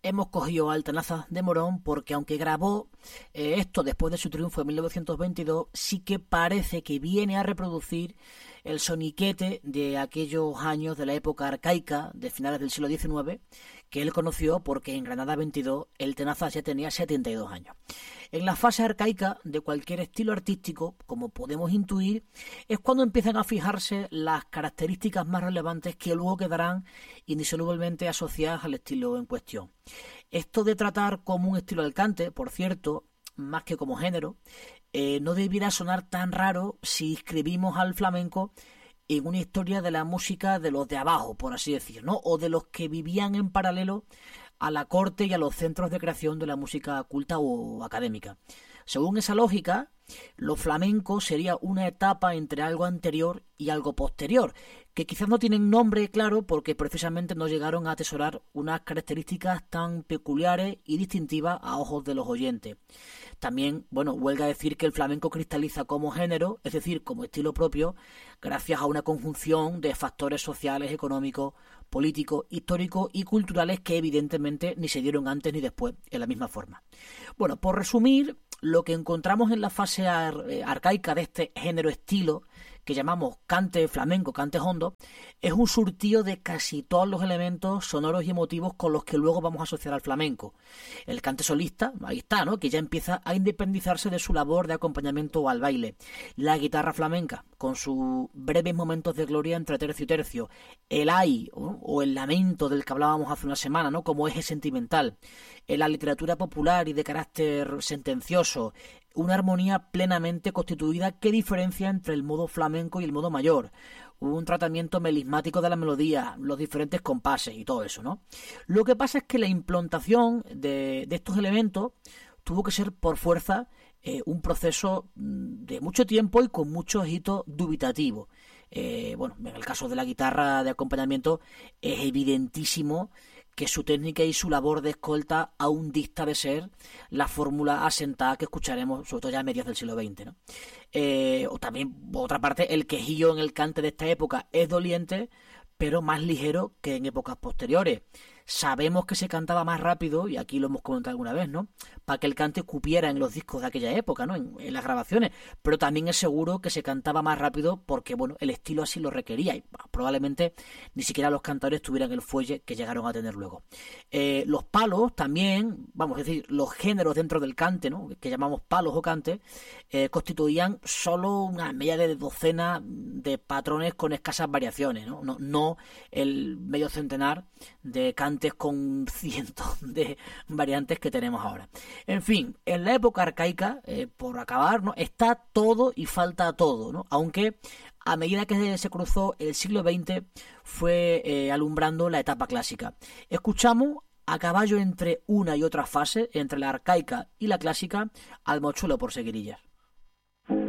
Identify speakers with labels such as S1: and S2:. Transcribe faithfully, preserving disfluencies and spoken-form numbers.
S1: hemos cogido al Tenaza de Morón porque aunque grabó eh, esto después de su triunfo en mil novecientos veintidós, sí que parece que viene a reproducir el soniquete de aquellos años de la época arcaica de finales del siglo diecinueve que él conoció porque en Granada veintidós el Tenaza ya tenía setenta y dos años. En la fase arcaica de cualquier estilo artístico, como podemos intuir, es cuando empiezan a fijarse las características más relevantes que luego quedarán indisolublemente asociadas al estilo en cuestión. Esto de tratar como un estilo del cante, por cierto, más que como género, eh, no debiera sonar tan raro si inscribimos al flamenco en una historia de la música de los de abajo, por así decir, ¿no? O de los que vivían en paralelo a la corte y a los centros de creación de la música culta o académica. Según esa lógica, lo flamenco sería una etapa entre algo anterior y algo posterior, que quizás no tienen nombre claro porque precisamente no llegaron a atesorar unas características tan peculiares y distintivas a ojos de los oyentes. También, bueno, huelga decir que el flamenco cristaliza como género, es decir, como estilo propio, gracias a una conjunción de factores sociales, económicos, políticos, históricos y culturales que evidentemente ni se dieron antes ni después en la misma forma. Bueno, por resumir, lo que encontramos en la fase ar arcaica de este género estilo, que llamamos cante flamenco, cante hondo, es un surtido de casi todos los elementos sonoros y emotivos con los que luego vamos a asociar al flamenco. El cante solista, ahí está, ¿no?, que ya empieza a independizarse de su labor de acompañamiento al baile. La guitarra flamenca, con sus breves momentos de gloria entre tercio y tercio. El ay, ¿no?, o el lamento del que hablábamos hace una semana, ¿no?, como eje sentimental. En la literatura popular y de carácter sentencioso, una armonía plenamente constituida que diferencia entre el modo flamenco y el modo mayor, un tratamiento melismático de la melodía, los diferentes compases y todo eso, ¿no? Lo que pasa es que la implantación de, de estos elementos tuvo que ser por fuerza eh, un proceso de mucho tiempo y con muchos hitos dubitativos. Eh, bueno, en el caso de la guitarra de acompañamiento es evidentísimo que su técnica y su labor de escolta aún dista de ser la fórmula asentada que escucharemos, sobre todo ya a mediados del siglo veinte, ¿no? Eh, o también, por otra parte, el quejillo en el cante de esta época es doliente, pero más ligero que en épocas posteriores. Sabemos que se cantaba más rápido, y aquí lo hemos comentado alguna vez, ¿no?, para que el cante cupiera en los discos de aquella época, ¿no?, en, en las grabaciones, pero también es seguro que se cantaba más rápido porque, bueno, el estilo así lo requería y probablemente ni siquiera los cantadores tuvieran el fuelle que llegaron a tener luego. Eh, los palos también, vamos a decir, los géneros dentro del cante, ¿no?, que llamamos palos o cante, eh, constituían solo una media de docena de patrones con escasas variaciones, ¿no? No, no el medio centenar de cantes con cientos de variantes que tenemos ahora. En fin, en la época arcaica, eh, por acabar, ¿no?, está todo y falta todo, ¿no?, aunque a medida que se cruzó el siglo veinte fue eh, alumbrando la etapa clásica. Escuchamos a caballo entre una y otra fase, entre la arcaica y la clásica, al Mochuelo por Seguirillas.